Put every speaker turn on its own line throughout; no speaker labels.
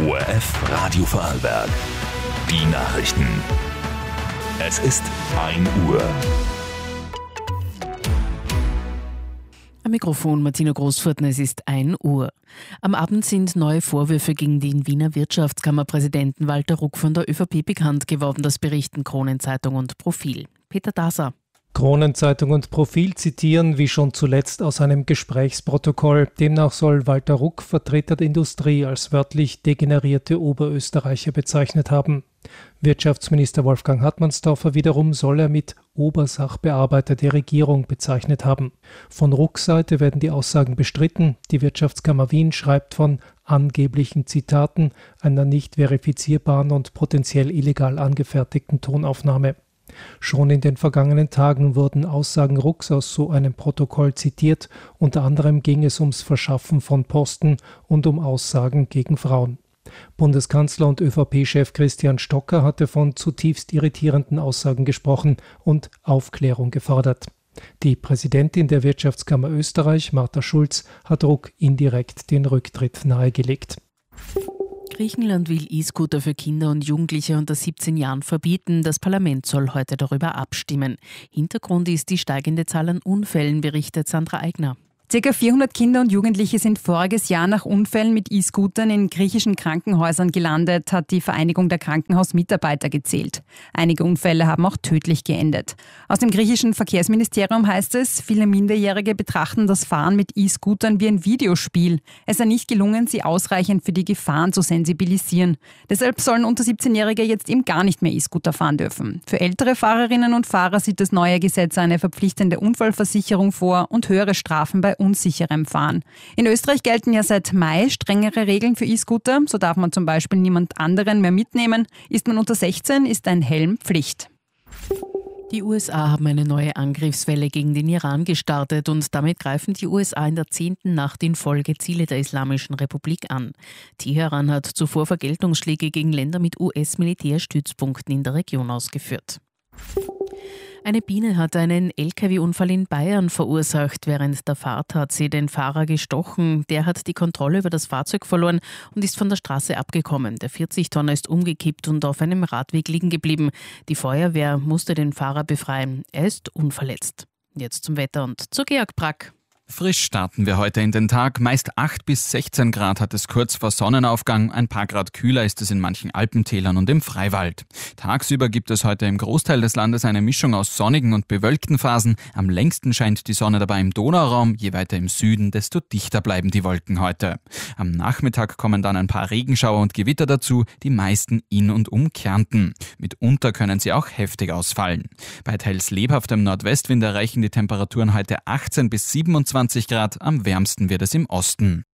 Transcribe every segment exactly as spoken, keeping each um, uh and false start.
O R F Radio Vorarlberg. Die Nachrichten. Es ist ein Uhr.
Am Mikrofon Martina Großfurten, es ist ein Uhr. Am Abend sind neue Vorwürfe gegen den Wiener Wirtschaftskammerpräsidenten Walter Ruck von der ÖVP bekannt geworden, das berichten Kronenzeitung und Profil. Peter Daser.
Kronenzeitung und Profil zitieren wie schon zuletzt aus einem Gesprächsprotokoll. Demnach soll Walter Ruck Vertreter der Industrie als wörtlich degenerierte Oberösterreicher bezeichnet haben. Wirtschaftsminister Wolfgang Hartmannsdorfer wiederum soll er mit Obersachbearbeiter der Regierung bezeichnet haben. Von Rucks Seite werden die Aussagen bestritten. Die Wirtschaftskammer Wien schreibt von angeblichen Zitaten, einer nicht verifizierbaren und potenziell illegal angefertigten Tonaufnahme. Schon in den vergangenen Tagen wurden Aussagen Rucks aus so einem Protokoll zitiert. Unter anderem ging es ums Verschaffen von Posten und um Aussagen gegen Frauen. Bundeskanzler und ÖVP-Chef Christian Stocker hatte von zutiefst irritierenden Aussagen gesprochen und Aufklärung gefordert. Die Präsidentin der Wirtschaftskammer Österreich, Martha Schulz, hat Ruck indirekt den Rücktritt nahegelegt.
Griechenland will E-Scooter für Kinder und Jugendliche unter siebzehn Jahren verbieten. Das Parlament soll heute darüber abstimmen. Hintergrund ist die steigende Zahl an Unfällen, berichtet Sandra Eigner.
Circa vierhundert Kinder und Jugendliche sind voriges Jahr nach Unfällen mit E-Scootern in griechischen Krankenhäusern gelandet, hat die Vereinigung der Krankenhausmitarbeiter gezählt. Einige Unfälle haben auch tödlich geendet. Aus dem griechischen Verkehrsministerium heißt es, viele Minderjährige betrachten das Fahren mit E-Scootern wie ein Videospiel. Es sei nicht gelungen, sie ausreichend für die Gefahren zu sensibilisieren. Deshalb sollen unter siebzehnjährige jetzt eben gar nicht mehr E-Scooter fahren dürfen. Für ältere Fahrerinnen und Fahrer sieht das neue Gesetz eine verpflichtende Unfallversicherung vor und höhere Strafen bei unsicherem Fahren. In Österreich gelten ja seit Mai strengere Regeln für E-Scooter. So darf man zum Beispiel niemand anderen mehr mitnehmen. Ist man unter sechzehn, ist ein Helm Pflicht.
Die U S A haben eine neue Angriffswelle gegen den Iran gestartet und damit greifen die U S A in der zehnten Nacht in Folge Ziele der Islamischen Republik an. Teheran hat zuvor Vergeltungsschläge gegen Länder mit U S-Militärstützpunkten in der Region ausgeführt. Eine Biene hat einen L K W-Unfall in Bayern verursacht. Während der Fahrt hat sie den Fahrer gestochen. Der hat die Kontrolle über das Fahrzeug verloren und ist von der Straße abgekommen. Der vierzig-Tonner ist umgekippt und auf einem Radweg liegen geblieben. Die Feuerwehr musste den Fahrer befreien. Er ist unverletzt. Jetzt zum Wetter und zu Georg Brack.
Frisch starten wir heute in den Tag. Meist acht bis sechzehn Grad hat es kurz vor Sonnenaufgang. Ein paar Grad kühler ist es in manchen Alpentälern und im Freiwald. Tagsüber gibt es heute im Großteil des Landes eine Mischung aus sonnigen und bewölkten Phasen. Am längsten scheint die Sonne dabei im Donauraum. Je weiter im Süden, desto dichter bleiben die Wolken heute. Am Nachmittag kommen dann ein paar Regenschauer und Gewitter dazu, die meisten in und um Kärnten. Mitunter können sie auch heftig ausfallen. Bei teils lebhaftem Nordwestwind erreichen die Temperaturen heute achtzehn bis siebenundzwanzig Grad, am wärmsten wird es im Osten.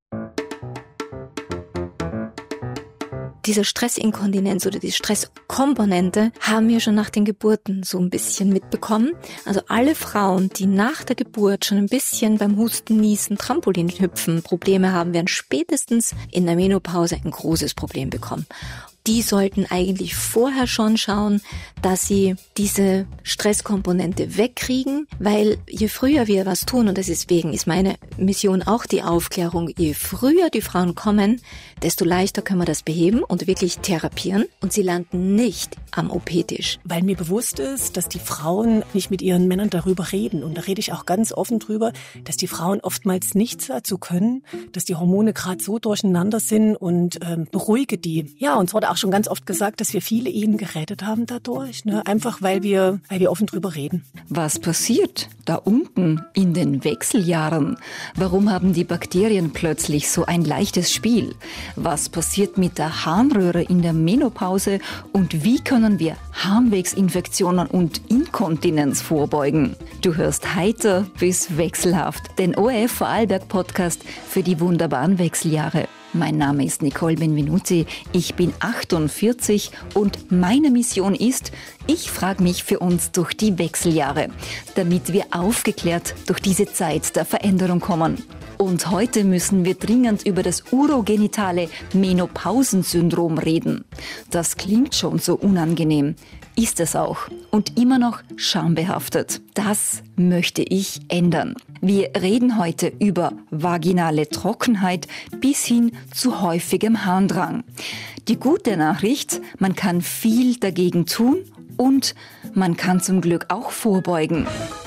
Diese Stressinkontinenz oder die Stresskomponente haben wir schon nach den Geburten so ein bisschen mitbekommen. Also alle Frauen, die nach der Geburt schon ein bisschen beim Husten, Niesen, Trampolin hüpfen Probleme haben, werden spätestens in der Menopause ein großes Problem bekommen. Die sollten eigentlich vorher schon schauen, dass sie diese Stresskomponente wegkriegen, weil je früher wir was tun, und deswegen ist meine Mission auch die Aufklärung, je früher die Frauen kommen, desto leichter können wir das beheben und wirklich therapieren und sie landen nicht am O P-Tisch.
Weil mir bewusst ist, dass die Frauen nicht mit ihren Männern darüber reden, und da rede ich auch ganz offen drüber, dass die Frauen oftmals nichts dazu können, dass die Hormone gerade so durcheinander sind, und ähm, beruhige die. Ja, uns wurde auch schon ganz oft gesagt, dass wir viele Ehen gerettet haben dadurch, ne? Einfach weil wir, weil wir offen drüber reden.
Was passiert da unten in den Wechseljahren? Warum haben die Bakterien plötzlich so ein leichtes Spiel? Was passiert mit der Harnröhre in der Menopause und wie können wir Harnwegsinfektionen und Inkontinenz vorbeugen? Du hörst heiter bis wechselhaft, den O R F Vorarlberg Podcast für die wunderbaren Wechseljahre. Mein Name ist Nicole Benvenuti, ich bin achtundvierzig und meine Mission ist, ich frage mich für uns durch die Wechseljahre, damit wir aufgeklärt durch diese Zeit der Veränderung kommen. Und heute müssen wir dringend über das urogenitale Menopausensyndrom reden. Das klingt schon so unangenehm, ist es auch und immer noch schambehaftet. Das möchte ich ändern. Wir reden heute über vaginale Trockenheit bis hin zu häufigem Harndrang. Die gute Nachricht, man kann viel dagegen tun und man kann zum Glück auch vorbeugen.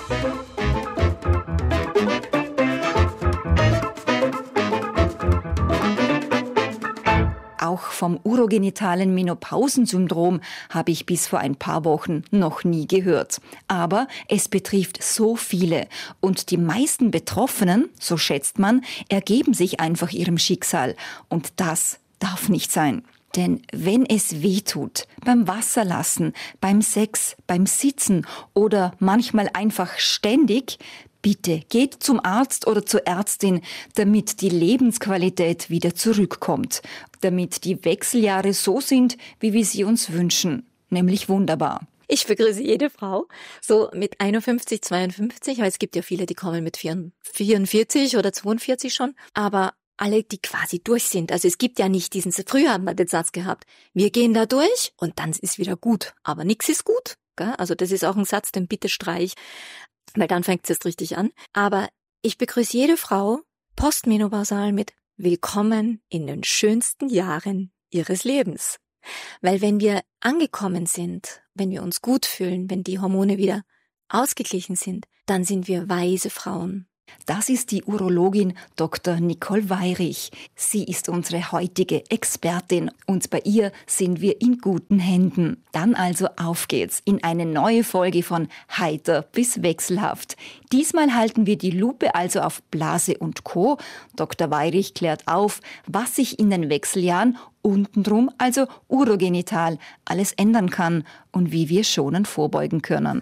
Auch vom urogenitalen Menopausensyndrom habe ich bis vor ein paar Wochen noch nie gehört. Aber es betrifft so viele und die meisten Betroffenen, so schätzt man, ergeben sich einfach ihrem Schicksal. Und das darf nicht sein. Denn wenn es weh tut, beim Wasserlassen, beim Sex, beim Sitzen oder manchmal einfach ständig, bitte geht zum Arzt oder zur Ärztin, damit die Lebensqualität wieder zurückkommt, damit die Wechseljahre so sind, wie wir sie uns wünschen, nämlich wunderbar.
Ich begrüße jede Frau, so mit einundfünfzig, zweiundfünfzig, weil es gibt ja viele, die kommen mit vierundvierzig oder zweiundvierzig schon, aber alle, die quasi durch sind. Also es gibt ja nicht diesen, früher haben wir den Satz gehabt, wir gehen da durch und dann ist wieder gut, aber nichts ist gut. Gell? Also das ist auch ein Satz, den bitte streich, weil dann fängt es erst richtig an. Aber ich begrüße jede Frau postmenopausal mit Willkommen in den schönsten Jahren ihres Lebens. Weil wenn wir angekommen sind, wenn wir uns gut fühlen, wenn die Hormone wieder ausgeglichen sind, dann sind wir weise Frauen.
Das ist die Urologin Doktor Nicole Weyrich. Sie ist unsere heutige Expertin und bei ihr sind wir in guten Händen. Dann also auf geht's in eine neue Folge von Heiter bis Wechselhaft. Diesmal halten wir die Lupe also auf Blase und Co. Doktor Weyrich klärt auf, was sich in den Wechseljahren untenrum, also urogenital, alles ändern kann und wie wir schonend vorbeugen können.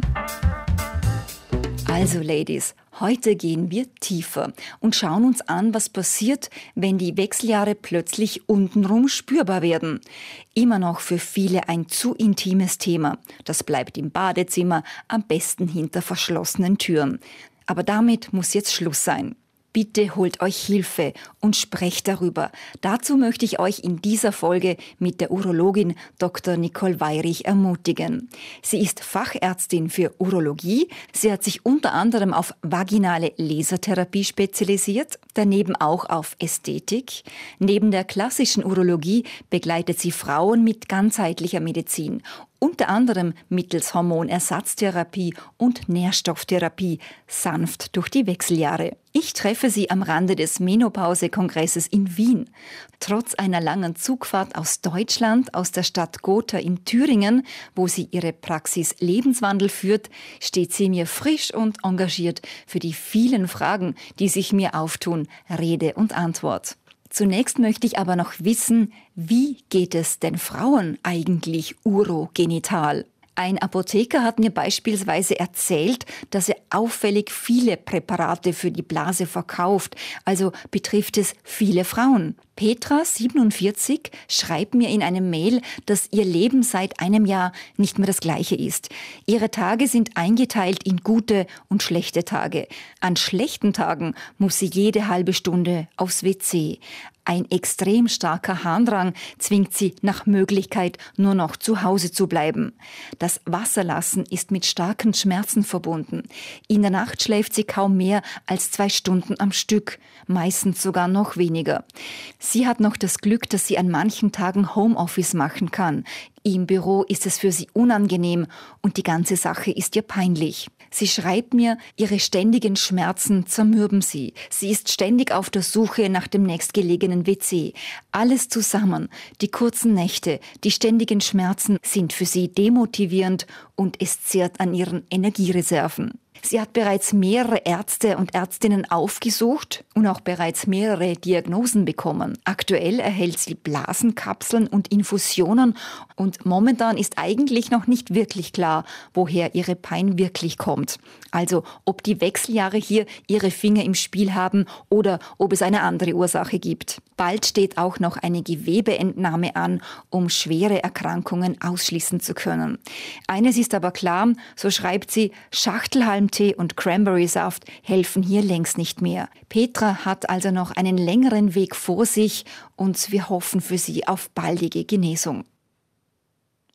Also Ladies, heute gehen wir tiefer und schauen uns an, was passiert, wenn die Wechseljahre plötzlich untenrum spürbar werden. Immer noch für viele ein zu intimes Thema. Das bleibt im Badezimmer, am besten hinter verschlossenen Türen. Aber damit muss jetzt Schluss sein. Bitte holt euch Hilfe und sprecht darüber. Dazu möchte ich euch in dieser Folge mit der Urologin Doktor Nicole Weyrich ermutigen. Sie ist Fachärztin für Urologie. Sie hat sich unter anderem auf vaginale Lasertherapie spezialisiert, daneben auch auf Ästhetik. Neben der klassischen Urologie begleitet sie Frauen mit ganzheitlicher Medizin. Unter anderem mittels Hormonersatztherapie und Nährstofftherapie sanft durch die Wechseljahre. Ich treffe sie am Rande des Menopause-Kongresses in Wien. Trotz einer langen Zugfahrt aus Deutschland, aus der Stadt Gotha in Thüringen, wo sie ihre Praxis Lebenswandel führt, steht sie mir frisch und engagiert für die vielen Fragen, die sich mir auftun, Rede und Antwort. Zunächst möchte ich aber noch wissen, wie geht es den Frauen eigentlich urogenital? Ein Apotheker hat mir beispielsweise erzählt, dass er auffällig viele Präparate für die Blase verkauft, also betrifft es viele Frauen. Petra, siebenundvierzig, schreibt mir in einem Mail, dass ihr Leben seit einem Jahr nicht mehr das gleiche ist. Ihre Tage sind eingeteilt in gute und schlechte Tage. An schlechten Tagen muss sie jede halbe Stunde aufs W C. Ein extrem starker Harndrang zwingt sie nach Möglichkeit nur noch zu Hause zu bleiben. Das Wasserlassen ist mit starken Schmerzen verbunden. In der Nacht schläft sie kaum mehr als zwei Stunden am Stück, meistens sogar noch weniger. Sie hat noch das Glück, dass sie an manchen Tagen Homeoffice machen kann. Im Büro ist es für sie unangenehm und die ganze Sache ist ihr peinlich. Sie schreibt mir, ihre ständigen Schmerzen zermürben sie. Sie ist ständig auf der Suche nach dem nächstgelegenen W C. Alles zusammen, die kurzen Nächte, die ständigen Schmerzen sind für sie demotivierend und es zehrt an ihren Energiereserven. Sie hat bereits mehrere Ärzte und Ärztinnen aufgesucht und auch bereits mehrere Diagnosen bekommen. Aktuell erhält sie Blasenkapseln und Infusionen und momentan ist eigentlich noch nicht wirklich klar, woher ihre Pein wirklich kommt. Also ob die Wechseljahre hier ihre Finger im Spiel haben oder ob es eine andere Ursache gibt. Bald steht auch noch eine Gewebeentnahme an, um schwere Erkrankungen ausschließen zu können. Eines ist aber klar, so schreibt sie, Schachtelhalmtee und Cranberry-Saft helfen hier längst nicht mehr. Petra hat also noch einen längeren Weg vor sich und wir hoffen für sie auf baldige Genesung.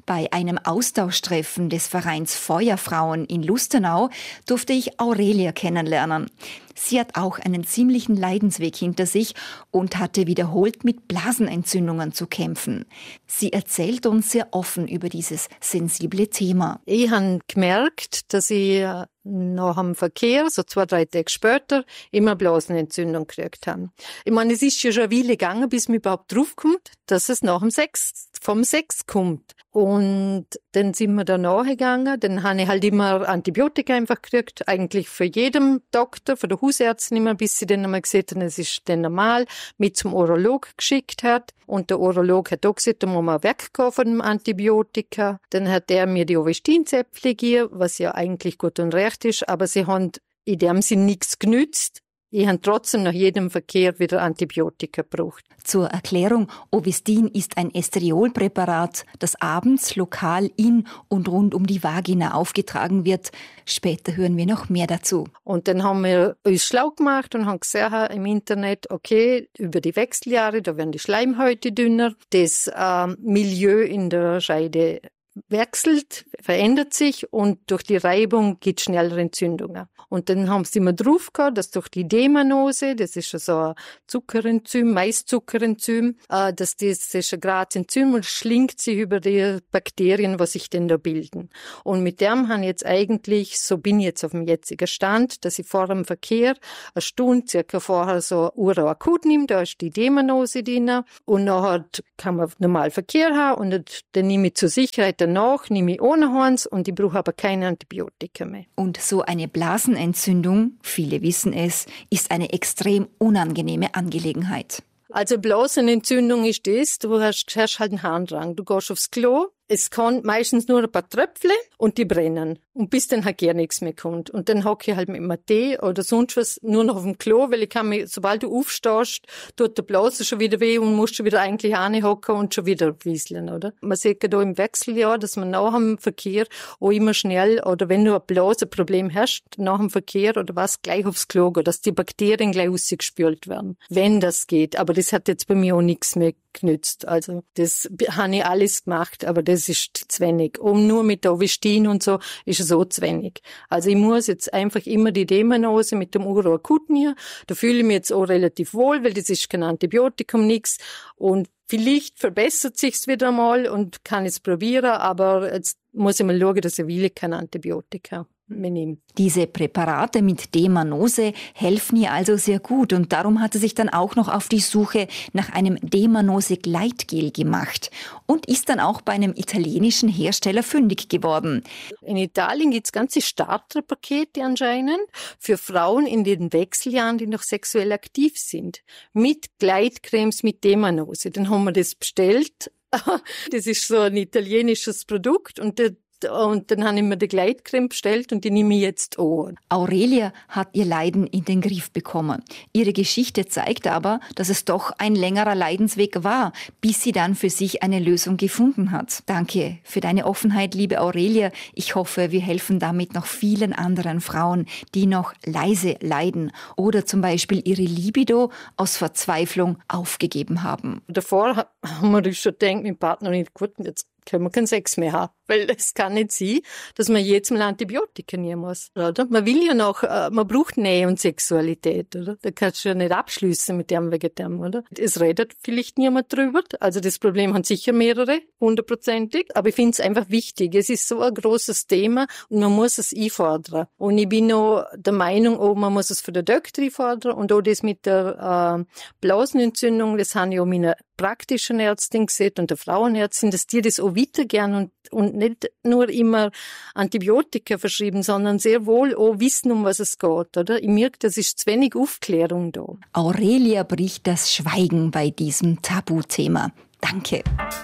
Bei einem Austausch-Treffen des Vereins Feuerfrauen in Lustenau durfte ich Aurelia kennenlernen. Sie hat auch einen ziemlichen Leidensweg hinter sich und hatte wiederholt mit Blasenentzündungen zu kämpfen. Sie erzählt uns sehr offen über dieses sensible Thema.
Ich habe gemerkt, dass ich nach dem Verkehr, so zwei, drei Tage später, immer Blasenentzündung gekriegt habe. Ich meine, es ist ja schon eine Weile gegangen, bis man überhaupt draufkommt, dass es nach dem Sex, vom Sex kommt. Und dann sind wir da nachgegangen, dann habe ich halt immer Antibiotika einfach gekriegt, eigentlich für jedem Doktor, für den Hausärztin immer, bis sie dann einmal gesagt haben, es ist dann normal, mit zum Urolog geschickt hat. Und der Urolog hat auch gesagt, da muss man weggehen von dem Antibiotika. Dann hat er mir die Ovestinzäpfle gegeben, was ja eigentlich gut und recht ist, aber sie haben in dem Sinn nichts genützt. Ich habe trotzdem nach jedem Verkehr wieder Antibiotika gebraucht.
Zur Erklärung, Ovestin ist ein Estriolpräparat, das abends lokal in und rund um die Vagina aufgetragen wird. Später hören wir noch mehr dazu.
Und dann haben wir uns schlau gemacht und haben gesehen im Internet, okay, über die Wechseljahre, da werden die Schleimhäute dünner, das äh, Milieu in der Scheide wechselt, verändert sich und durch die Reibung geht schneller Entzündungen. Und dann haben sie immer drauf gehabt, dass durch die D-Mannose, das ist so ein Zuckerenzym, Maiszuckerenzym, äh, dass das ist ein Grazenzym und schlingt sich über die Bakterien, was sich denn da bilden. Und mit dem habe ich jetzt eigentlich, so bin ich jetzt auf dem jetzigen Stand, dass ich vor dem Verkehr eine Stunde circa vorher so Uro-Akut nehme, da ist die D-Mannose drin und nachher kann man normal Verkehr haben und dann nehme ich zur Sicherheit danach, nehme ich ohne Horns und ich brauche aber keine Antibiotika mehr.
Und so eine Blasenentzündung, viele wissen es, ist eine extrem unangenehme Angelegenheit.
Also Blasenentzündung ist das, du hast, hast halt einen Harndrang. Du gehst aufs Klo, es kann meistens nur ein paar Tröpfle und die brennen. Und bis dann halt gar nichts mehr kommt. Und dann hocke ich halt mit einem Tee oder sonst was nur noch auf dem Klo, weil ich kann mich, sobald du aufstehst, tut der Blase schon wieder weh und musst schon wieder eigentlich hocken und schon wieder wieseln, oder? Man sieht ja da im Wechseljahr, dass man nach dem Verkehr auch immer schnell, oder wenn du ein Blasenproblem hast, nach dem Verkehr oder was, gleich aufs Klo gehen, dass die Bakterien gleich rausgespült werden. Wenn das geht. Aber das hat jetzt bei mir auch nichts mehr genützt. Also, das habe ich alles gemacht, aber das ist zu wenig. Und nur mit der Ovestin und so ist es so zu wenig. Also ich muss jetzt einfach immer die D-Mannose mit dem Uro-Akut nehmen. Da fühle ich mich jetzt auch relativ wohl, weil das ist kein Antibiotikum, nix. Und vielleicht verbessert sich's wieder mal und kann es probieren, aber jetzt muss ich mal schauen, dass ich will kein Antibiotika mehr nehme.
Diese Präparate mit D-Mannose helfen ihr also sehr gut und darum hat sie sich dann auch noch auf die Suche nach einem D-Mannose-Gleitgel gemacht und ist dann auch bei einem italienischen Hersteller fündig geworden.
In Italien gibt's ganze Starterpakete anscheinend für Frauen in den Wechseljahren, die noch sexuell aktiv sind, mit Gleitcremes mit D-Mannose. Dann haben wir das bestellt. Das ist so ein italienisches Produkt und der Und dann habe ich mir die Gleitcreme bestellt und die nehme ich jetzt an.
Aurelia hat ihr Leiden in den Griff bekommen. Ihre Geschichte zeigt aber, dass es doch ein längerer Leidensweg war, bis sie dann für sich eine Lösung gefunden hat. Danke für deine Offenheit, liebe Aurelia. Ich hoffe, wir helfen damit noch vielen anderen Frauen, die noch leise leiden oder zum Beispiel ihre Libido aus Verzweiflung aufgegeben haben.
Davor haben wir schon gedacht, mein Partner nicht gut, jetzt können wir keinen Sex mehr haben. Weil es kann nicht sein, dass man jetzt mal Antibiotika nehmen muss, oder? Man will ja noch, man braucht Nähe und Sexualität, oder? Da kannst du ja nicht abschließen mit dem wegen dem, oder? Es redet vielleicht niemand drüber. Also das Problem haben sicher mehrere, hundertprozentig. Aber ich finde es einfach wichtig. Es ist so ein großes Thema und man muss es einfordern. Und ich bin noch der Meinung, oh, man muss es für den Doktor einfordern und auch das mit der äh, Blasenentzündung, das haben ja auch meine praktischen Ärztin gesehen und der Frauenärztin, dass die das auch weitergehen und, und nicht nur immer Antibiotika verschrieben, sondern sehr wohl auch wissen, um was es geht, oder? Ich merke, das ist zu wenig Aufklärung da.
Aurelia bricht das Schweigen bei diesem Tabuthema. Danke.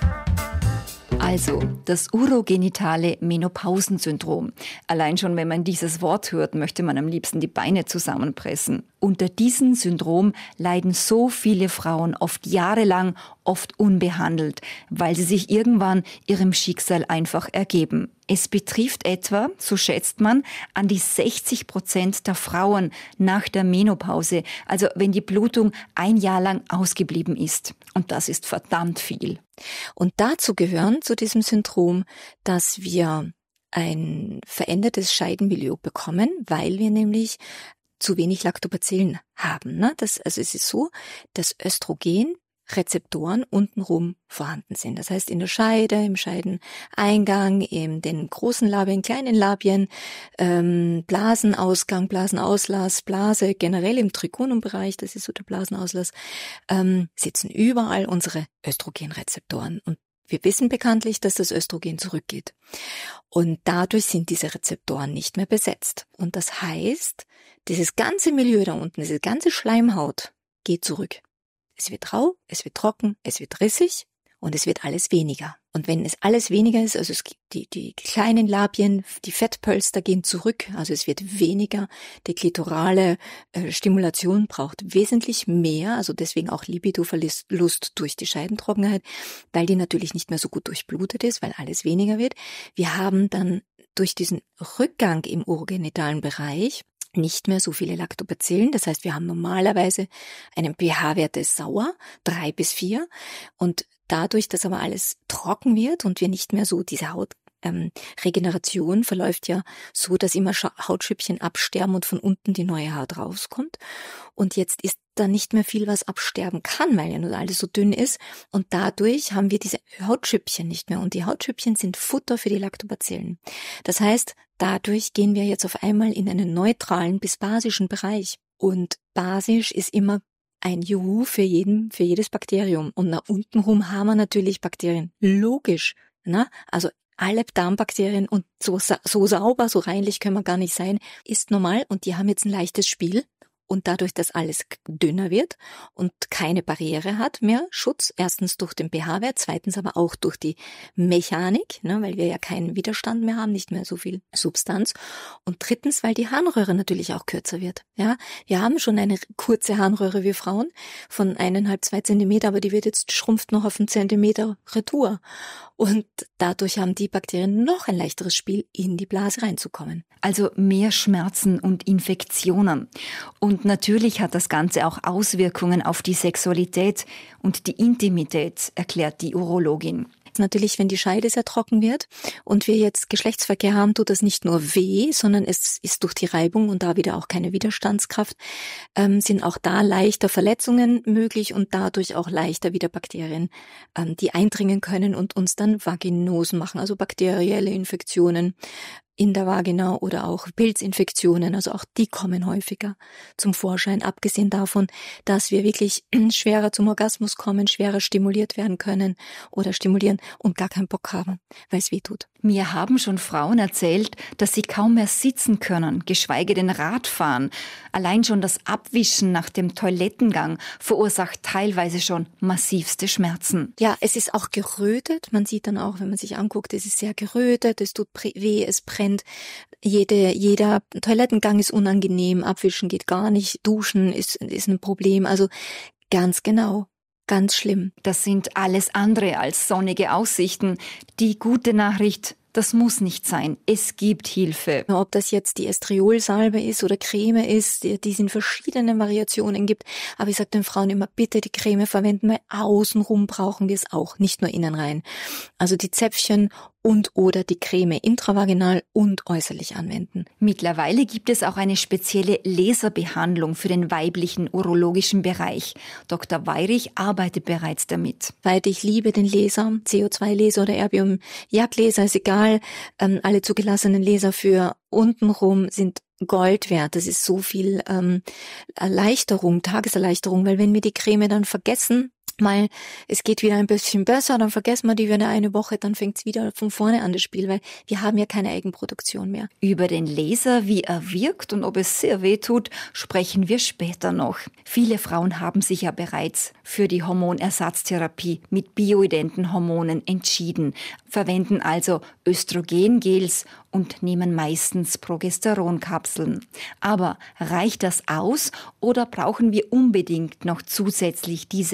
Also, das urogenitale Menopausensyndrom. Allein schon, wenn man dieses Wort hört, möchte man am liebsten die Beine zusammenpressen. Unter diesem Syndrom leiden so viele Frauen oft jahrelang, oft unbehandelt, weil sie sich irgendwann ihrem Schicksal einfach ergeben. Es betrifft etwa, so schätzt man, an die sechzig Prozent der Frauen nach der Menopause, also wenn die Blutung ein Jahr lang ausgeblieben ist. Und das ist verdammt viel.
Und dazu gehören zu diesem Syndrom, dass wir ein verändertes Scheidenmilieu bekommen, weil wir nämlich zu wenig Lactobacillen haben. Ne? Das, also es ist so, dass Östrogenrezeptoren untenrum vorhanden sind. Das heißt in der Scheide, im Scheideneingang, in den großen Labien, kleinen Labien, ähm, Blasenausgang, Blasenauslass, Blase, generell im Trigonumbereich, das ist so der Blasenauslass, ähm, sitzen überall unsere Östrogenrezeptoren. Und wir wissen bekanntlich, dass das Östrogen zurückgeht. Und dadurch sind diese Rezeptoren nicht mehr besetzt. Und das heißt, dieses ganze Milieu da unten, diese ganze Schleimhaut geht zurück. Es wird rau, es wird trocken, es wird rissig und es wird alles weniger. Und wenn es alles weniger ist, also es, die, die kleinen Labien, die Fettpölster gehen zurück, also es wird weniger, die klitorale äh, Stimulation braucht wesentlich mehr, also deswegen auch Libidoverlust durch die Scheidentrockenheit, weil die natürlich nicht mehr so gut durchblutet ist, weil alles weniger wird. Wir haben dann durch diesen Rückgang im urogenitalen Bereich nicht mehr so viele Lactobacillen. Das heißt, wir haben normalerweise einen pH-Wert, der ist sauer, drei bis vier. Und dadurch, dass aber alles trocken wird und wir nicht mehr so diese Hautregeneration ähm, verläuft ja so, dass immer Hautschüppchen absterben und von unten die neue Haut rauskommt. Und jetzt ist da nicht mehr viel, was absterben kann, weil ja nur alles so dünn ist. Und dadurch haben wir diese Hautschüppchen nicht mehr. Und die Hautschüppchen sind Futter für die Lactobacillen. Das heißt, dadurch gehen wir jetzt auf einmal in einen neutralen bis basischen Bereich. Und basisch ist immer ein Juhu für jeden, für jedes Bakterium. Und nach unten rum haben wir natürlich Bakterien. Logisch, ne? Also alle Darmbakterien und so, so sauber, so reinlich können wir gar nicht sein, ist normal. Und die haben jetzt ein leichtes Spiel. Und dadurch, dass alles dünner wird und keine Barriere hat mehr, Schutz, erstens durch den pH-Wert, zweitens aber auch durch die Mechanik, ne, weil wir ja keinen Widerstand mehr haben, nicht mehr so viel Substanz. Und drittens, weil die Harnröhre natürlich auch kürzer wird. Ja, wir haben schon eine kurze Harnröhre wie Frauen von eineinhalb, zwei Zentimeter, aber die wird jetzt schrumpft noch auf einen Zentimeter Retour. Und dadurch haben die Bakterien noch ein leichteres Spiel, in die Blase reinzukommen.
Also mehr Schmerzen und Infektionen. Und natürlich hat das Ganze auch Auswirkungen auf die Sexualität und die Intimität, erklärt die Urologin.
Natürlich, wenn die Scheide sehr trocken wird und wir jetzt Geschlechtsverkehr haben, tut das nicht nur weh, sondern es ist durch die Reibung und da wieder auch keine Widerstandskraft, ähm, sind auch da leichter Verletzungen möglich und dadurch auch leichter wieder Bakterien, ähm, die eindringen können und uns dann Vaginosen machen, also bakterielle Infektionen in der Vagina oder auch Pilzinfektionen, also auch die kommen häufiger zum Vorschein, abgesehen davon, dass wir wirklich schwerer zum Orgasmus kommen, schwerer stimuliert werden können oder stimulieren und gar keinen Bock haben, weil es weh tut.
Mir haben schon Frauen erzählt, dass sie kaum mehr sitzen können, geschweige denn Radfahren. Allein schon das Abwischen nach dem Toilettengang verursacht teilweise schon massivste Schmerzen.
Ja, es ist auch gerötet. Man sieht dann auch, wenn man sich anguckt, es ist sehr gerötet, es tut weh, es brennt. Jede, jeder Toilettengang ist unangenehm, abwischen geht gar nicht, duschen ist, ist ein Problem. Also ganz genau. Ganz schlimm.
Das sind alles andere als sonnige Aussichten. Die gute Nachricht, das muss nicht sein. Es gibt Hilfe.
Ob das jetzt die Estriolsalbe ist oder Creme ist, die es in verschiedenen Variationen gibt. Aber ich sage den Frauen immer, bitte die Creme verwenden, weil außenrum brauchen wir es auch, nicht nur innen rein. Also die Zäpfchen und oder die Creme intravaginal und äußerlich anwenden.
Mittlerweile gibt es auch eine spezielle Laserbehandlung für den weiblichen urologischen Bereich. Doktor Weirich arbeitet bereits damit.
Weil ich liebe den Laser, C O zwei Laser oder Erbium-Jagd-Laser, ist egal. Ähm, alle zugelassenen Laser für untenrum sind Gold wert. Das ist so viel ähm, Erleichterung, Tageserleichterung, weil wenn wir die Creme dann vergessen, mal, es geht wieder ein bisschen besser, dann vergessen wir die wieder eine Woche, dann fängt es wieder von vorne an das Spiel, weil wir haben ja keine Eigenproduktion mehr.
Über den Laser, wie er wirkt und ob es sehr weh tut, sprechen wir später noch. Viele Frauen haben sich ja bereits für die Hormonersatztherapie mit bioidenten Hormonen entschieden, verwenden also Östrogengels und nehmen meistens Progesteronkapseln. Aber reicht das aus oder brauchen wir unbedingt noch zusätzlich diese Estradiol?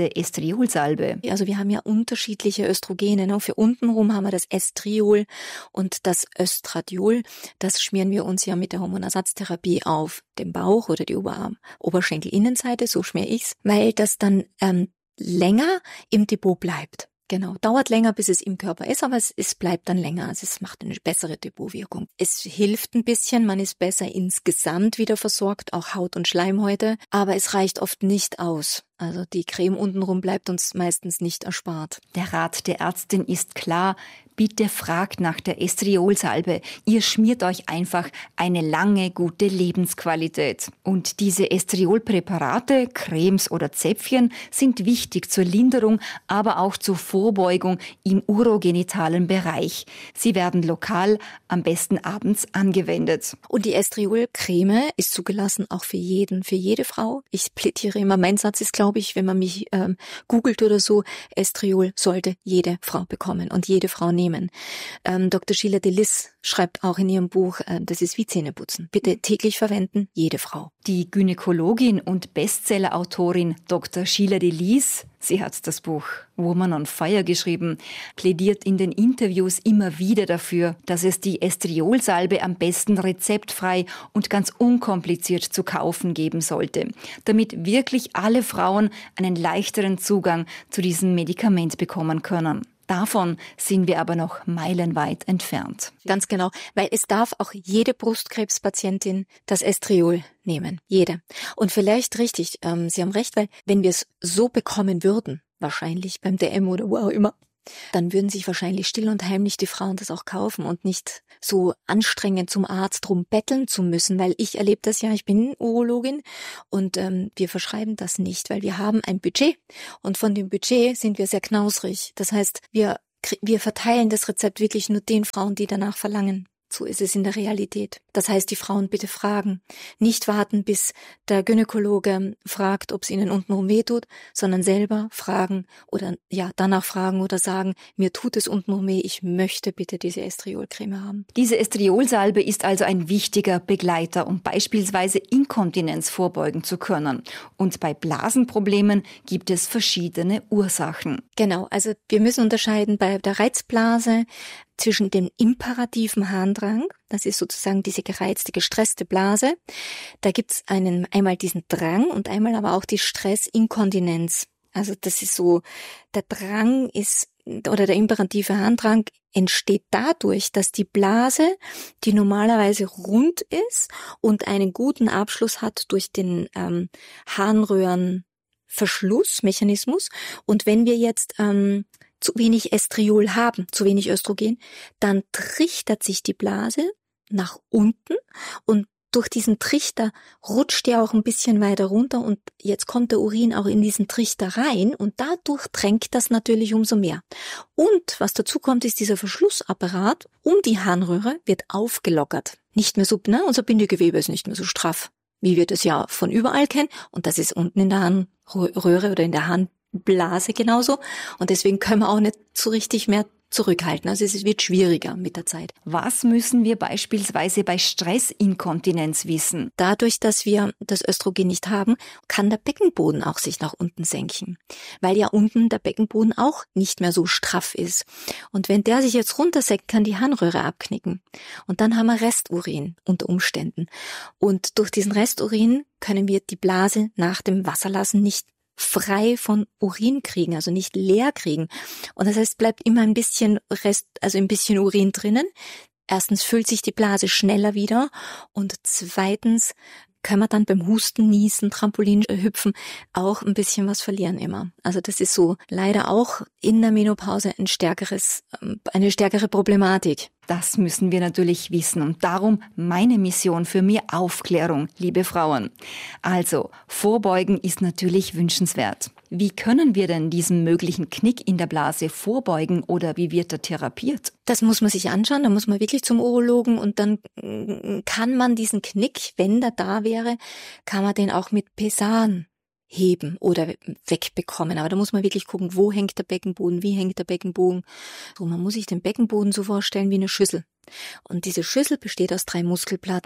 Estriolsalbe?
Also wir haben ja unterschiedliche Östrogene. Ne? Für untenrum haben wir das Estriol und das Östradiol. Das schmieren wir uns ja mit der Hormonersatztherapie auf den Bauch oder die Oberarm, Oberschenkelinnenseite, so schmiere ich's, weil das dann ähm, länger im Depot bleibt. Genau, dauert länger, bis es im Körper ist, aber es, es bleibt dann länger. Also es macht eine bessere Depotwirkung. Es hilft ein bisschen, man ist besser insgesamt wieder versorgt, auch Haut und Schleimhäute, aber es reicht oft nicht aus. Also die Creme untenrum bleibt uns meistens nicht erspart.
Der Rat der Ärztin ist klar. Bitte fragt nach der Estriolsalbe. Ihr schmiert euch einfach eine lange, gute Lebensqualität. Und diese Estriolpräparate, Cremes oder Zäpfchen sind wichtig zur Linderung, aber auch zur Vorbeugung im urogenitalen Bereich. Sie werden lokal, am besten abends angewendet.
Und die Estriolcreme ist zugelassen auch für jeden, für jede Frau. Ich plädiere immer, mein Satz ist, glaube ich, wenn man mich ähm, googelt oder so, Estriol sollte jede Frau bekommen und jede Frau nehmen. Ähm, Doktor Sheila Delis schreibt auch in ihrem Buch, äh, das ist wie Zähneputzen. Bitte täglich verwenden, jede Frau.
Die Gynäkologin und Bestsellerautorin Doktor Sheila Delis, sie hat das Buch Woman on Fire geschrieben, plädiert in den Interviews immer wieder dafür, dass es die Estriolsalbe am besten rezeptfrei und ganz unkompliziert zu kaufen geben sollte, damit wirklich alle Frauen einen leichteren Zugang zu diesem Medikament bekommen können. Davon sind wir aber noch meilenweit entfernt.
Ganz genau, weil es darf auch jede Brustkrebspatientin das Estriol nehmen. Jede. Und vielleicht richtig, ähm, Sie haben recht, weil wenn wir es so bekommen würden, wahrscheinlich beim D M oder wo auch immer, dann würden sich wahrscheinlich still und heimlich die Frauen das auch kaufen und nicht so anstrengend zum Arzt drum betteln zu müssen, weil ich erlebe das ja, ich bin Urologin und ähm, wir verschreiben das nicht, weil wir haben ein Budget und von dem Budget sind wir sehr knausrig. Das heißt, wir, wir verteilen das Rezept wirklich nur den Frauen, die danach verlangen. So ist es in der Realität. Das heißt, die Frauen bitte fragen. Nicht warten, bis der Gynäkologe fragt, ob es ihnen untenrum wehtut, sondern selber fragen oder ja danach fragen oder sagen, mir tut es untenrum weh, ich möchte bitte diese Estriolcreme haben.
Diese Estriolsalbe ist also ein wichtiger Begleiter, um beispielsweise Inkontinenz vorbeugen zu können. Und bei Blasenproblemen gibt es verschiedene Ursachen.
Genau, also wir müssen unterscheiden bei der Reizblase zwischen dem imperativen Harndrang, das ist sozusagen diese gereizte, gestresste Blase. Da gibt's einen einmal diesen Drang und einmal aber auch die Stressinkontinenz. Also das ist so, der Drang ist, oder der imperative Harndrang entsteht dadurch, dass die Blase, die normalerweise rund ist und einen guten Abschluss hat durch den ähm, Harnröhrenverschlussmechanismus. Und wenn wir jetzt ähm, zu wenig Estriol haben, zu wenig Östrogen, dann trichtert sich die Blase nach unten und durch diesen Trichter rutscht der auch ein bisschen weiter runter und jetzt kommt der Urin auch in diesen Trichter rein und dadurch drängt das natürlich umso mehr. Und was dazu kommt, ist dieser Verschlussapparat um die Harnröhre wird aufgelockert. Nicht mehr so, ne, unser Bindegewebe ist nicht mehr so straff, wie wir das ja von überall kennen und das ist unten in der Harnröhre oder in der Harnblase genauso und deswegen können wir auch nicht so richtig mehr zurückhalten. Also es wird schwieriger mit der Zeit.
Was müssen wir beispielsweise bei Stressinkontinenz wissen?
Dadurch, dass wir das Östrogen nicht haben, kann der Beckenboden auch sich nach unten senken, weil ja unten der Beckenboden auch nicht mehr so straff ist. Und wenn der sich jetzt runtersenkt, kann die Harnröhre abknicken. Und dann haben wir Resturin unter Umständen. Und durch diesen Resturin können wir die Blase nach dem Wasserlassen nicht frei von Urin kriegen, also nicht leer kriegen. Und das heißt, bleibt immer ein bisschen Rest, also ein bisschen Urin drinnen. Erstens füllt sich die Blase schneller wieder und zweitens können wir dann beim Husten, Niesen, Trampolin hüpfen auch ein bisschen was verlieren immer. Also das ist so leider auch in der Menopause ein stärkeres, eine stärkere Problematik.
Das müssen wir natürlich wissen und darum meine Mission für mehr Aufklärung, liebe Frauen. Also, Vorbeugen ist natürlich wünschenswert. Wie können wir denn diesen möglichen Knick in der Blase vorbeugen oder wie wird er therapiert?
Das muss man sich anschauen, da muss man wirklich zum Urologen und dann kann man diesen Knick, wenn der da wäre, kann man den auch mit Pesan heben oder wegbekommen. Aber da muss man wirklich gucken, wo hängt der Beckenboden, wie hängt der Beckenboden. So, man muss sich den Beckenboden so vorstellen wie eine Schüssel. Und diese Schüssel besteht aus drei Muskelplatten.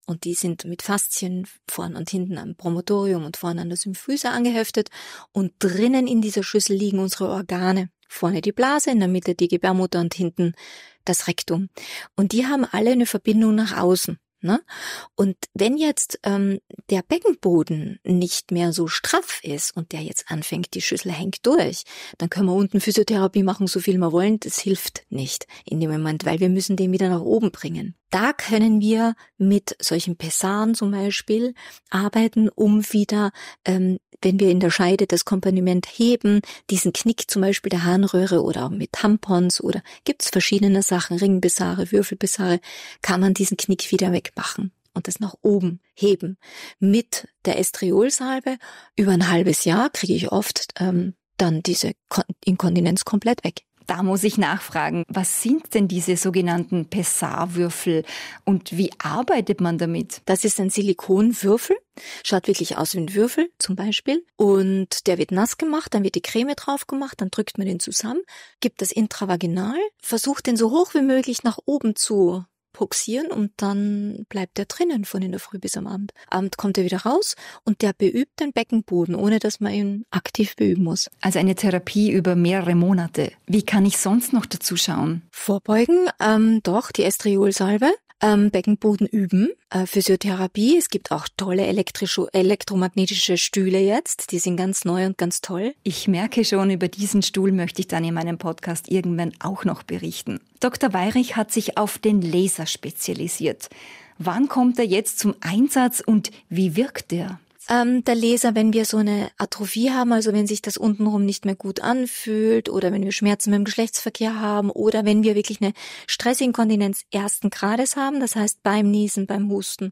Und die sind mit Faszien vorn und hinten am Promotorium und vorne an der Symphyse angeheftet. Und drinnen in dieser Schüssel liegen unsere Organe. Vorne die Blase, in der Mitte die Gebärmutter und hinten das Rektum. Und die haben alle eine Verbindung nach außen. Ne? Und wenn jetzt ähm, der Beckenboden nicht mehr so straff ist und der jetzt anfängt, die Schüssel hängt durch, dann können wir unten Physiotherapie machen, so viel wir wollen. Das hilft nicht in dem Moment, weil wir müssen den wieder nach oben bringen. Da können wir mit solchen Pessaren zum Beispiel arbeiten, um wieder, ähm, wenn wir in der Scheide das Komponiment heben, diesen Knick zum Beispiel der Harnröhre oder auch mit Tampons oder gibt's verschiedene Sachen, Ringpessare, Würfelpessare, kann man diesen Knick wieder wegmachen und das nach oben heben. Mit der Estriolsalbe über ein halbes Jahr kriege ich oft ähm, dann diese Inkontinenz komplett weg.
Da muss ich nachfragen, was sind denn diese sogenannten Pessarwürfel und wie arbeitet man damit?
Das ist ein Silikonwürfel, schaut wirklich aus wie ein Würfel zum Beispiel und der wird nass gemacht, dann wird die Creme drauf gemacht, dann drückt man den zusammen, gibt das intravaginal, versucht den so hoch wie möglich nach oben zu puxieren und dann bleibt er drinnen von in der Früh bis am Abend. Abend kommt er wieder raus und der beübt den Beckenboden, ohne dass man ihn aktiv beüben muss.
Also eine Therapie über mehrere Monate. Wie kann ich sonst noch dazu schauen?
Vorbeugen, ähm, doch, die Estriolsalbe. Ähm, Beckenboden üben, äh, Physiotherapie. Es gibt auch tolle elektrische, elektromagnetische Stühle jetzt. Die sind ganz neu und ganz toll.
Ich merke schon, über diesen Stuhl möchte ich dann in meinem Podcast irgendwann auch noch berichten. Doktor Weyrich hat sich auf den Laser spezialisiert. Wann kommt er jetzt zum Einsatz und wie wirkt er?
Ähm, der Laser, wenn wir so eine Atrophie haben, also wenn sich das untenrum nicht mehr gut anfühlt oder wenn wir Schmerzen beim Geschlechtsverkehr haben oder wenn wir wirklich eine Stressinkontinenz ersten Grades haben, das heißt beim Niesen, beim Husten,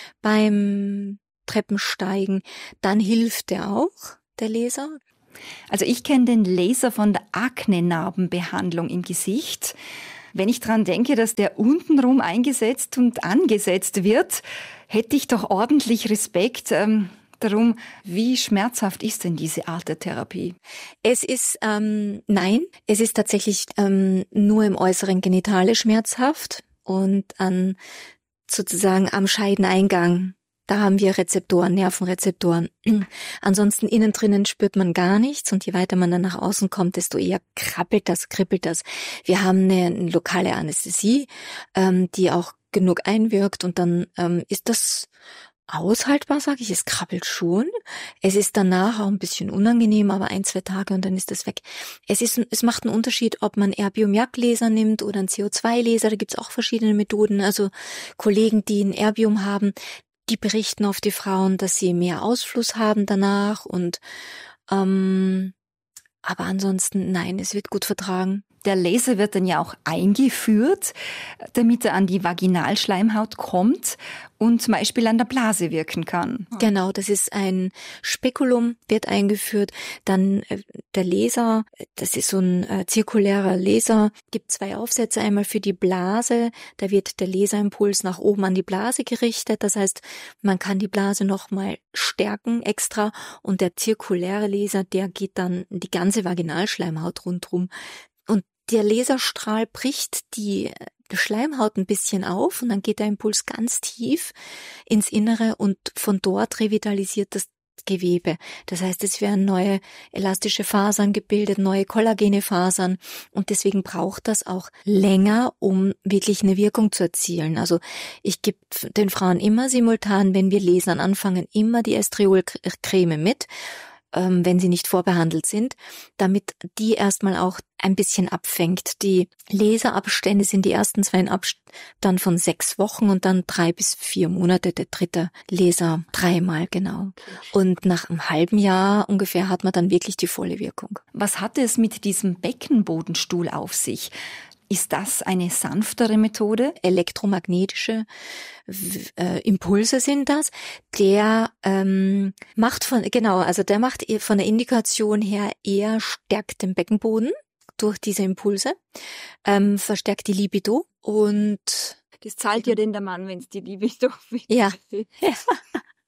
beim Treppensteigen, dann hilft der auch, der Laser.
Also ich kenne den Laser von der Akne-Narbenbehandlung im Gesicht. Wenn ich dran denke, dass der untenrum eingesetzt und angesetzt wird, hätte ich doch ordentlich Respekt. Ähm Darum, wie schmerzhaft ist denn diese Art der Therapie?
Es ist, ähm, nein, es ist tatsächlich ähm, nur im äußeren Genitale schmerzhaft und an sozusagen am Scheideneingang, da haben wir Rezeptoren, Nervenrezeptoren. Ansonsten innen drinnen spürt man gar nichts und je weiter man dann nach außen kommt, desto eher krabbelt das, kribbelt das. Wir haben eine, eine lokale Anästhesie, ähm, die auch genug einwirkt und dann ähm, ist das aushaltbar, sage ich. Es krabbelt schon. Es ist danach auch ein bisschen unangenehm, aber ein, zwei Tage und dann ist das weg. Es ist, es macht einen Unterschied, ob man Erbium-Jagd-Laser nimmt oder einen C O zwei Laser. Da gibt's auch verschiedene Methoden. Also Kollegen, die ein Erbium haben, die berichten auf die Frauen, dass sie mehr Ausfluss haben danach und ähm, aber ansonsten, nein, es wird gut vertragen.
Der Laser wird dann ja auch eingeführt, damit er an die Vaginalschleimhaut kommt und zum Beispiel an der Blase wirken kann.
Genau, das ist ein Spekulum, wird eingeführt. Dann äh, der Laser, das ist so ein äh, zirkulärer Laser, gibt zwei Aufsätze, einmal für die Blase, da wird der Laserimpuls nach oben an die Blase gerichtet. Das heißt, man kann die Blase nochmal stärken extra und der zirkuläre Laser, der geht dann die ganze Vaginalschleimhaut rundherum. Und der Laserstrahl bricht die Schleimhaut ein bisschen auf und dann geht der Impuls ganz tief ins Innere und von dort revitalisiert das Gewebe. Das heißt, es werden neue elastische Fasern gebildet, neue kollagene Fasern und deswegen braucht das auch länger, um wirklich eine Wirkung zu erzielen. Also ich gebe den Frauen immer simultan, wenn wir lasern anfangen, immer die Estriolcreme mit, wenn sie nicht vorbehandelt sind, damit die erstmal auch ein bisschen abfängt. Die Laserabstände sind die ersten zwei in Abstand von sechs Wochen und dann drei bis vier Monate, der dritte Laser dreimal genau. Und nach einem halben Jahr ungefähr hat man dann wirklich die volle Wirkung.
Was hat es mit diesem Beckenbodenstuhl auf sich? Ist das eine sanftere Methode?
Elektromagnetische äh, Impulse sind das. Der ähm, macht von, genau, also der macht von der Indikation her eher stärkt den Beckenboden durch diese Impulse, ähm, verstärkt die Libido und
das zahlt ja denn der Mann, wenn es die Libido will.
Ja.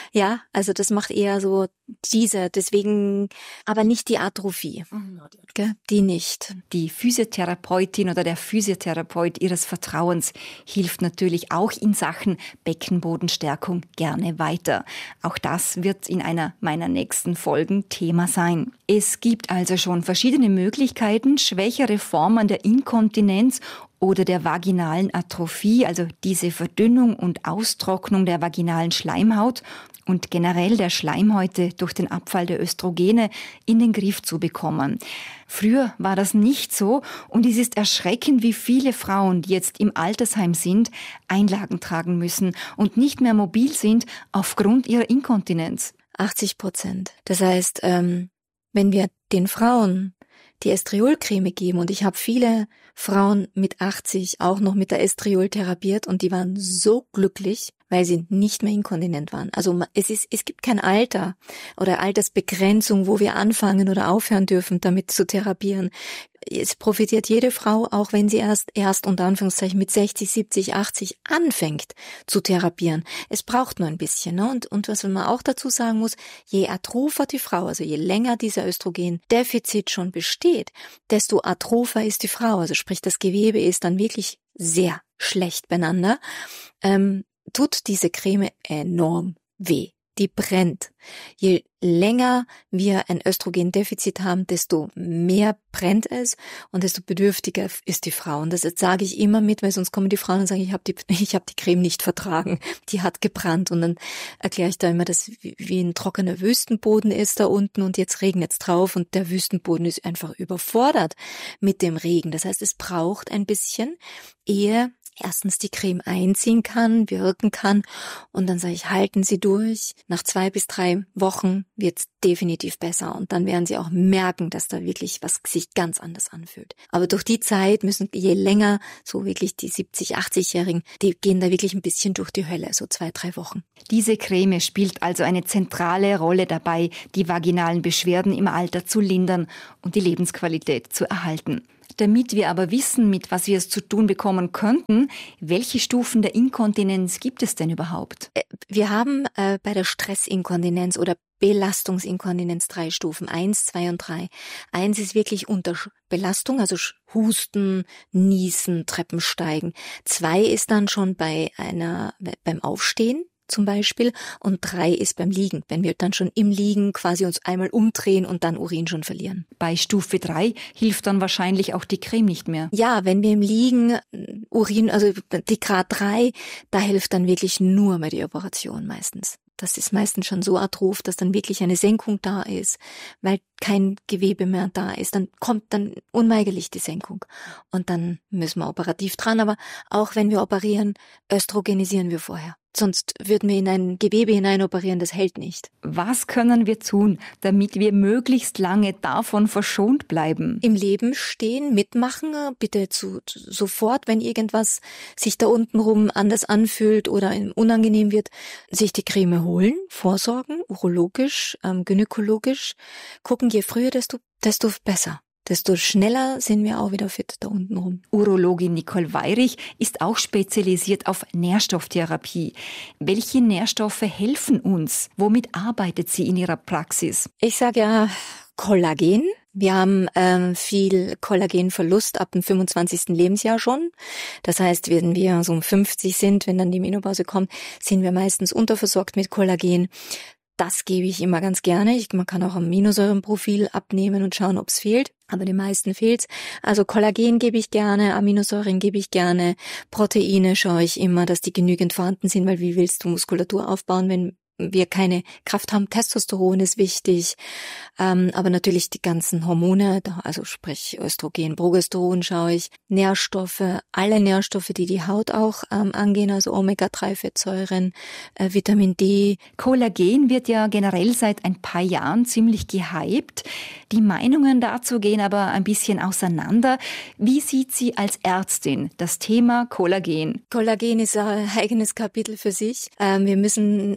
Ja, also das macht eher so diese, deswegen, aber nicht die Atrophie. Mhm. Gell? Die nicht.
Die Physiotherapeutin oder der Physiotherapeut Ihres Vertrauens hilft natürlich auch in Sachen Beckenbodenstärkung gerne weiter. Auch das wird in einer meiner nächsten Folgen Thema sein. Es gibt also schon verschiedene Möglichkeiten, schwächere Formen der Inkontinenz oder der vaginalen Atrophie, also diese Verdünnung und Austrocknung der vaginalen Schleimhaut und generell der Schleimhäute durch den Abfall der Östrogene in den Griff zu bekommen. Früher war das nicht so und es ist erschreckend, wie viele Frauen, die jetzt im Altersheim sind, Einlagen tragen müssen und nicht mehr mobil sind aufgrund ihrer Inkontinenz.
achtzig Prozent. Das heißt, ähm, wenn wir den Frauen die Estriolcreme geben, und ich habe viele Frauen mit achtzig auch noch mit der Estriol therapiert und die waren so glücklich, weil sie nicht mehr inkontinent waren. Also es ist, es gibt kein Alter oder Altersbegrenzung, wo wir anfangen oder aufhören dürfen, damit zu therapieren. Es profitiert jede Frau, auch wenn sie erst, erst unter Anführungszeichen mit sechzig, siebzig, achtzig anfängt zu therapieren. Es braucht nur ein bisschen, ne? Und, und was man auch dazu sagen muss, je atropher die Frau, also je länger dieser Östrogendefizit schon besteht, desto atropher ist die Frau. Also sprich, das Gewebe ist dann wirklich sehr schlecht beieinander. Ähm, tut diese Creme enorm weh. Die brennt. Je länger wir ein Östrogendefizit haben, desto mehr brennt es und desto bedürftiger ist die Frau. Und das sage ich immer mit, weil sonst kommen die Frauen und sagen, ich habe die, ich habe die Creme nicht vertragen, die hat gebrannt. Und dann erkläre ich da immer, dass wie ein trockener Wüstenboden ist da unten und jetzt regnet es drauf und der Wüstenboden ist einfach überfordert mit dem Regen. Das heißt, es braucht ein bisschen, ehe erstens die Creme einziehen kann, wirken kann und dann sage ich, halten Sie durch. Nach zwei bis drei Wochen wird es definitiv besser und dann werden Sie auch merken, dass da wirklich was sich ganz anders anfühlt. Aber durch die Zeit müssen, je länger, so wirklich die siebzig-, achtzig-Jährigen, die gehen da wirklich ein bisschen durch die Hölle, so zwei, drei Wochen.
Diese Creme spielt also eine zentrale Rolle dabei, die vaginalen Beschwerden im Alter zu lindern und die Lebensqualität zu erhalten. Damit wir aber wissen, mit was wir es zu tun bekommen könnten, welche Stufen der Inkontinenz gibt es denn überhaupt?
Wir haben äh, bei der Stressinkontinenz oder Belastungsinkontinenz drei Stufen, eins, zwei und drei. Eins ist wirklich unter Belastung, also Husten, Niesen, Treppensteigen. Zwei ist dann schon bei einer beim Aufstehen zum Beispiel und drei ist beim Liegen, wenn wir dann schon im Liegen quasi uns einmal umdrehen und dann Urin schon verlieren.
Bei Stufe drei hilft dann wahrscheinlich auch die Creme nicht mehr.
Ja, wenn wir im Liegen Urin, also die Grad drei, da hilft dann wirklich nur mehr die Operation meistens. Das ist meistens schon so atroph, dass dann wirklich eine Senkung da ist, weil kein Gewebe mehr da ist. Dann kommt dann unweigerlich die Senkung und dann müssen wir operativ dran. Aber auch wenn wir operieren, östrogenisieren wir vorher. Sonst würden wir in ein Gewebe hinein operieren, das hält nicht.
Was können wir tun, damit wir möglichst lange davon verschont bleiben?
Im Leben stehen, mitmachen, bitte zu, sofort, wenn irgendwas sich da unten rum anders anfühlt oder unangenehm wird, sich die Creme holen, vorsorgen, urologisch, ähm, gynäkologisch, gucken, je früher, desto, desto besser. Desto schneller sind wir auch wieder fit da unten rum.
Urologin Nicole Weyrich ist auch spezialisiert auf Nährstofftherapie. Welche Nährstoffe helfen uns? Womit arbeitet sie in ihrer Praxis?
Ich sage ja Kollagen. Wir haben ähm, viel Kollagenverlust ab dem fünfundzwanzigsten Lebensjahr schon. Das heißt, wenn wir so um fünfzig sind, wenn dann die Menopause kommt, sind wir meistens unterversorgt mit Kollagen. Das gebe ich immer ganz gerne. Ich, man kann auch Aminosäurenprofil abnehmen und schauen, ob es fehlt. Aber den meisten fehlt's. Also Kollagen gebe ich gerne, Aminosäuren gebe ich gerne, Proteine schaue ich immer, dass die genügend vorhanden sind, weil wie willst du Muskulatur aufbauen, wenn wir keine Kraft haben? Testosteron ist wichtig, ähm, aber natürlich die ganzen Hormone, also sprich Östrogen, Progesteron schaue ich, Nährstoffe, alle Nährstoffe, die die Haut auch ähm, angehen, also Omega drei Fettsäuren, äh, Vitamin D.
Kollagen wird ja generell seit ein paar Jahren ziemlich gehypt. Die Meinungen dazu gehen aber ein bisschen auseinander. Wie sieht sie als Ärztin das Thema Kollagen?
Kollagen ist ein eigenes Kapitel für sich. Ähm, wir müssen ein paar Kriterien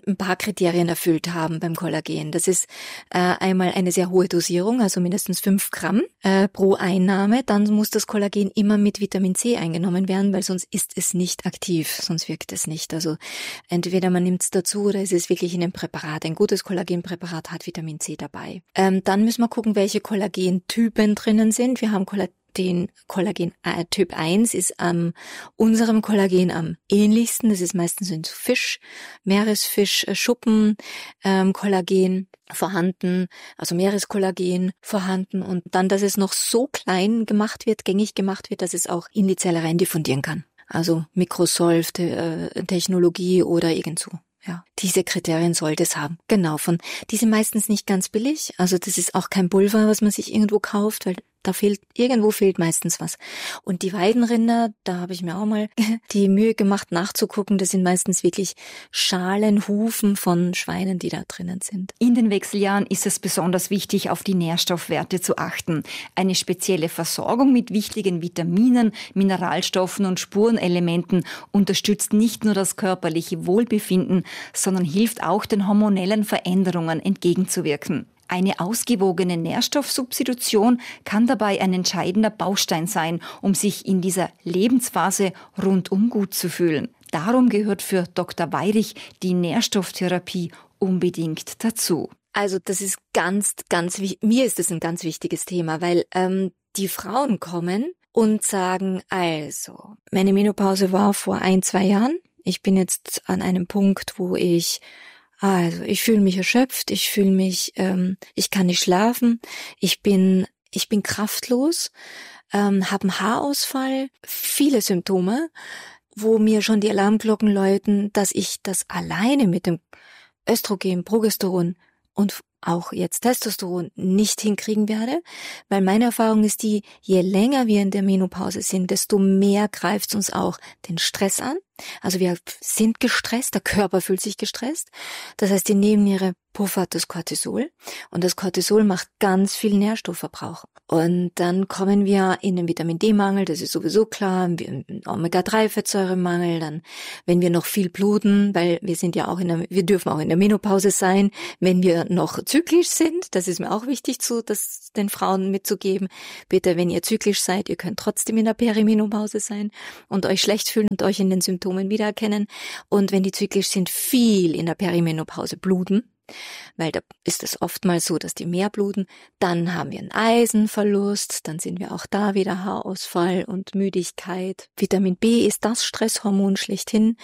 Kriterien erfüllt haben beim Kollagen. Das ist äh, einmal eine sehr hohe Dosierung, also mindestens fünf Gramm äh, pro Einnahme. Dann muss das Kollagen immer mit Vitamin C eingenommen werden, weil sonst ist es nicht aktiv, sonst wirkt es nicht. Also entweder man nimmt es dazu oder es ist wirklich in einem Präparat. Ein gutes Kollagenpräparat hat Vitamin C dabei. Ähm, dann müssen wir gucken, welche Kollagentypen drinnen sind. Wir haben Kollagen. Den Kollagen äh, Typ eins ist am unserem Kollagen am ähnlichsten. Das ist meistens in Fisch, Meeresfisch, äh, Schuppen, ähm, Kollagen vorhanden, also Meereskollagen vorhanden. Und dann, dass es noch so klein gemacht wird, gängig gemacht wird, dass es auch in die Zelle rein diffundieren kann. Also Mikrosolv-Technologie äh, oder irgend so. Ja, diese Kriterien sollte es haben. Genau, von, die sind meistens nicht ganz billig. Also das ist auch kein Pulver, was man sich irgendwo kauft, weil da fehlt, irgendwo fehlt meistens was. Und die Weidenrinder, da habe ich mir auch mal die Mühe gemacht nachzugucken, das sind meistens wirklich Schalen, Hufen von Schweinen, die da drinnen sind.
In den Wechseljahren ist es besonders wichtig, auf die Nährstoffwerte zu achten. Eine spezielle Versorgung mit wichtigen Vitaminen, Mineralstoffen und Spurenelementen unterstützt nicht nur das körperliche Wohlbefinden, sondern hilft auch den hormonellen Veränderungen entgegenzuwirken. Eine ausgewogene Nährstoffsubstitution kann dabei ein entscheidender Baustein sein, um sich in dieser Lebensphase rundum gut zu fühlen. Darum gehört für Doktor Weirich die Nährstofftherapie unbedingt dazu.
Also das ist ganz, ganz wichtig. Mir ist das ein ganz wichtiges Thema, weil ähm, die Frauen kommen und sagen, also, meine Menopause war vor ein, zwei Jahren. Ich bin jetzt an einem Punkt, wo ich Also ich fühle mich erschöpft, ich fühle mich, ähm, ich kann nicht schlafen, ich bin, ich bin kraftlos, ähm, habe einen Haarausfall, viele Symptome, wo mir schon die Alarmglocken läuten, dass ich das alleine mit dem Östrogen, Progesteron und auch jetzt Testosteron nicht hinkriegen werde, weil meine Erfahrung ist die, je länger wir in der Menopause sind, desto mehr greift es uns auch den Stress an. Also wir sind gestresst, der Körper fühlt sich gestresst. Das heißt, die Nebenniere puffert das Cortisol und das Cortisol macht ganz viel Nährstoffverbrauch. Und dann kommen wir in den Vitamin-D-Mangel, das ist sowieso klar, Omega drei Fettsäuremangel, dann, wenn wir noch viel bluten, weil wir sind ja auch in der, wir dürfen auch in der Menopause sein, wenn wir noch zyklisch sind, das ist mir auch wichtig zu, das den Frauen mitzugeben. Bitte, wenn ihr zyklisch seid, ihr könnt trotzdem in der Perimenopause sein und euch schlecht fühlen und euch in den Symptomen wiedererkennen. Und wenn die zyklisch sind, viel in der Perimenopause bluten, weil da ist es oftmals so, dass die mehr bluten, dann haben wir einen Eisenverlust, dann sind wir auch da wieder Haarausfall und Müdigkeit. Vitamin B ist das Stresshormon schlechthin.